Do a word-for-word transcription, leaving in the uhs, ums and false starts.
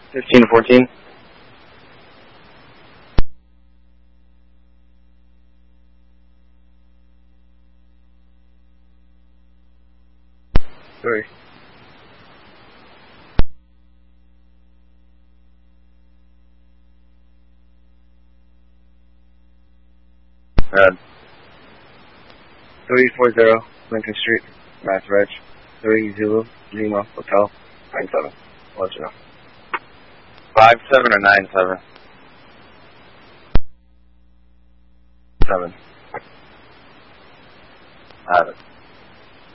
Fifteen to fourteen. Three. Red. Three four zero Lincoln Street, Mass Reg. Three Zulu Lima Hotel. Nine seven. I'll let you know. Five seven or nine seven. Seven. I have it.